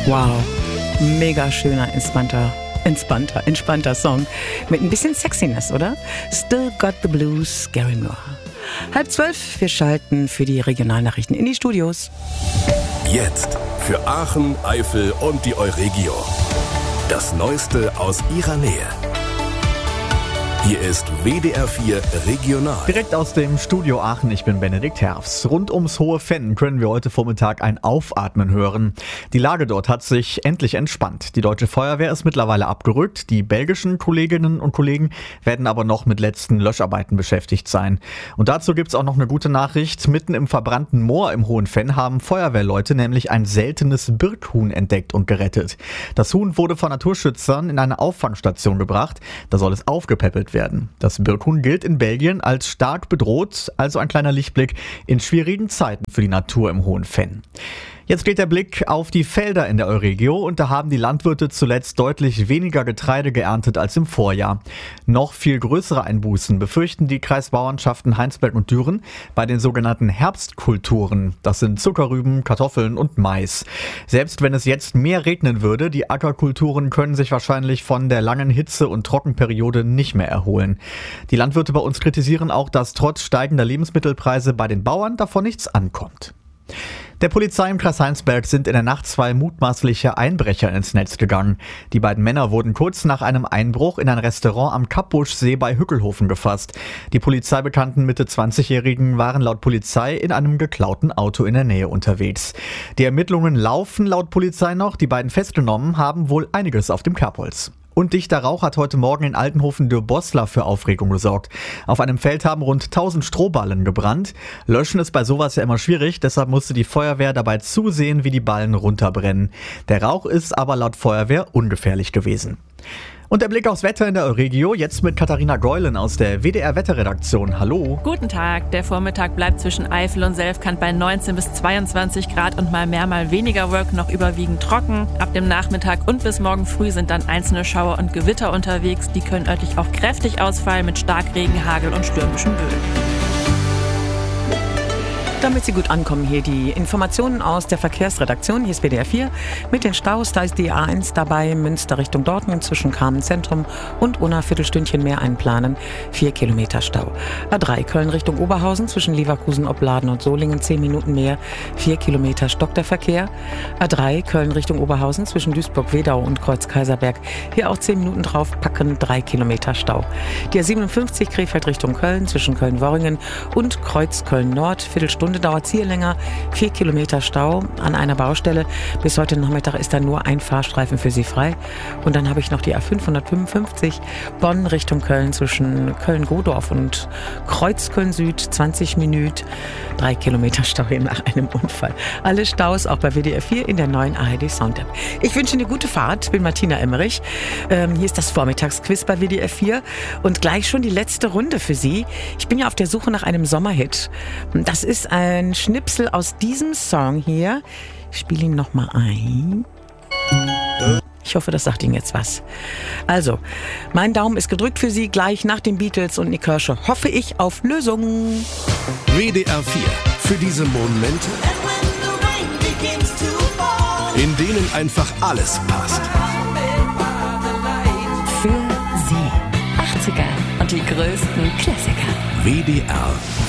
Wow, mega schöner, entspannter Song mit ein bisschen Sexiness, oder? Still Got the Blues, Gary Moore. 11:30, wir schalten für die Regionalnachrichten in die Studios. Jetzt für Aachen, Eifel und die Euregio. Das Neueste aus ihrer Nähe. Hier ist WDR 4 Regional. Direkt aus dem Studio Aachen, ich bin Benedikt Herfs. Rund ums Hohe Venn können wir heute Vormittag ein Aufatmen hören. Die Lage dort hat sich endlich entspannt. Die Deutsche Feuerwehr ist mittlerweile abgerückt. Die belgischen Kolleginnen und Kollegen werden aber noch mit letzten Löscharbeiten beschäftigt sein. Und dazu gibt's auch noch eine gute Nachricht. Mitten im verbrannten Moor im Hohen Venn haben Feuerwehrleute nämlich ein seltenes Birkhuhn entdeckt und gerettet. Das Huhn wurde von Naturschützern in eine Auffangstation gebracht. Da soll es aufgepäppelt werden. Das Birkhuhn gilt in Belgien als stark bedroht, also ein kleiner Lichtblick in schwierigen Zeiten für die Natur im Hohen Venn. Jetzt geht der Blick auf die Felder in der Euregio und da haben die Landwirte zuletzt deutlich weniger Getreide geerntet als im Vorjahr. Noch viel größere Einbußen befürchten die Kreisbauernschaften Heinsberg und Düren bei den sogenannten Herbstkulturen. Das sind Zuckerrüben, Kartoffeln und Mais. Selbst wenn es jetzt mehr regnen würde, die Ackerkulturen können sich wahrscheinlich von der langen Hitze- und Trockenperiode nicht mehr erholen. Die Landwirte bei uns kritisieren auch, dass trotz steigender Lebensmittelpreise bei den Bauern davon nichts ankommt. Der Polizei im Kreis Heinsberg sind in der Nacht 2 mutmaßliche Einbrecher ins Netz gegangen. Die beiden Männer wurden kurz nach einem Einbruch in ein Restaurant am Kappbuschsee bei Hückelhofen gefasst. Die polizeibekannten Mitte-20-Jährigen waren laut Polizei in einem geklauten Auto in der Nähe unterwegs. Die Ermittlungen laufen laut Polizei noch. Die beiden Festgenommen haben wohl einiges auf dem Kerbholz. Und dichter Rauch hat heute Morgen in Altenhofen-Dürr-Boslar für Aufregung gesorgt. Auf einem Feld haben rund 1000 Strohballen gebrannt. Löschen ist bei sowas ja immer schwierig, deshalb musste die Feuerwehr dabei zusehen, wie die Ballen runterbrennen. Der Rauch ist aber laut Feuerwehr ungefährlich gewesen. Und der Blick aufs Wetter in der Euregio, jetzt mit Katharina Geulen aus der WDR-Wetterredaktion. Hallo. Guten Tag. Der Vormittag bleibt zwischen Eifel und Selfkant bei 19 bis 22 Grad und mal mehr, mal weniger Wolk, noch überwiegend trocken. Ab dem Nachmittag und bis morgen früh sind dann einzelne Schauer und Gewitter unterwegs. Die können örtlich auch kräftig ausfallen mit Starkregen, Hagel und stürmischen Böen. Damit Sie gut ankommen, hier die Informationen aus der Verkehrsredaktion. Hier ist WDR 4 mit den Staus. Da ist die A1 dabei, Münster Richtung Dortmund zwischen Kamen Zentrum und Unna Viertelstündchen mehr einplanen. 4 Kilometer Stau. A3 Köln Richtung Oberhausen zwischen Leverkusen, Opladen und Solingen 10 Minuten mehr. 4 Kilometer stockt der Verkehr. A3 Köln Richtung Oberhausen zwischen Duisburg-Wedau und Kreuz-Kaiserberg. Hier auch 10 Minuten drauf packen, 3 Kilometer Stau. Die A57 Krefeld Richtung Köln zwischen Köln-Worringen und Kreuz-Köln-Nord. Viertelstunde dauert es hier länger, 4 Kilometer Stau an einer Baustelle. Bis heute Nachmittag ist da nur ein Fahrstreifen für Sie frei. Und dann habe ich noch die A555 Bonn Richtung Köln zwischen Köln-Godorf und Kreuz-Köln-Süd, 20 Minuten, 3 Kilometer Stau hier nach einem Unfall. Alle Staus auch bei WDR 4 in der neuen ARD Sound App. Ich wünsche Ihnen eine gute Fahrt, bin Martina Emmerich. Hier ist das Vormittagsquiz bei WDR 4 und gleich schon die letzte Runde für Sie. Ich bin ja auf der Suche nach einem Sommerhit. Das ist ein Schnipsel aus diesem Song hier. Ich spiele ihn nochmal ein. Ich hoffe, das sagt Ihnen jetzt was. Also, mein Daumen ist gedrückt für Sie gleich nach den Beatles und Nick Kershaw. Hoffe ich auf Lösungen. WDR 4 für diese Momente, in denen einfach alles passt. Für Sie 80er und die größten Klassiker. WDR